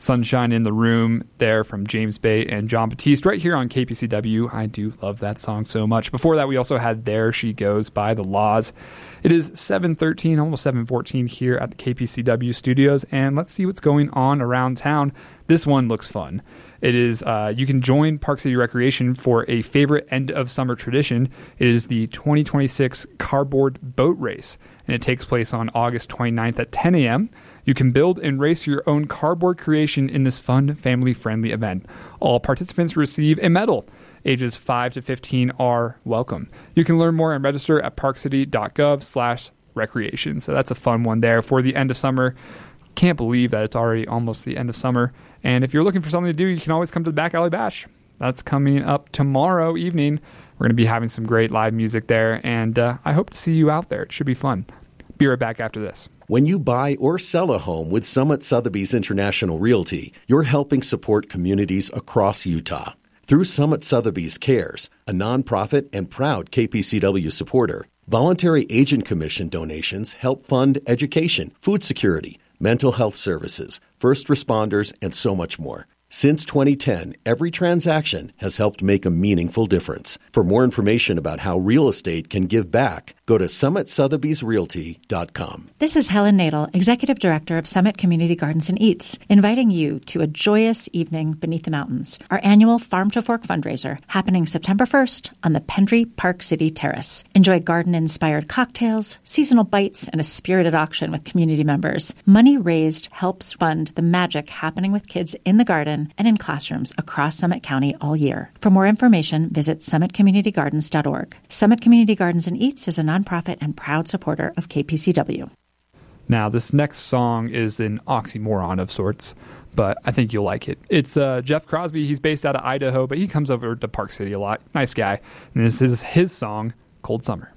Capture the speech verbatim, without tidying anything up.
Sunshine in the Room there from James Bay and John Batiste right here on K P C W. I do love that song so much. Before that, we also had There She Goes by The Laws. It is seven thirteen, almost seven fourteen here at the K P C W studios, and let's see what's going on around town. This one looks fun. It is, uh, you can join Park City Recreation for a favorite end of summer tradition. It is the twenty twenty-six Cardboard Boat Race, and it takes place on August twenty-ninth at ten a.m. You can build and race your own cardboard creation in this fun, family-friendly event. All participants receive a medal. Ages five to fifteen are welcome. You can learn more and register at parkcity.gov slash recreation. So that's a fun one there for the end of summer. Can't believe that it's already almost the end of summer. And if you're looking for something to do, you can always come to the Back Alley Bash. That's coming up tomorrow evening. We're going to be having some great live music there, and uh, I hope to see you out there. It should be fun. Be right back after this. When you buy or sell a home with Summit Sotheby's International Realty, you're helping support communities across Utah. Through Summit Sotheby's Cares, a nonprofit and proud K P C W supporter, voluntary agent commission donations help fund education, food security, mental health services, first responders, and so much more. Since twenty ten, every transaction has helped make a meaningful difference. For more information about how real estate can give back, go to summit sotheby's realty dot com. This is Helen Nadel, Executive Director of Summit Community Gardens and Eats, inviting you to a joyous evening beneath the mountains, our annual Farm to Fork fundraiser happening September first on the Pendry Park City Terrace. Enjoy garden-inspired cocktails, seasonal bites, and a spirited auction with community members. Money raised helps fund the magic happening with kids in the garden and in classrooms across Summit County all year. For more information, visit summit community gardens dot org. Summit Community Gardens and Eats is a nonprofit and proud supporter of K P C W. Now, this next song is an oxymoron of sorts, but I think you'll like it. It's uh, Jeff Crosby. He's based out of Idaho, but he comes over to Park City a lot. Nice guy. And this is his song, Cold Summer.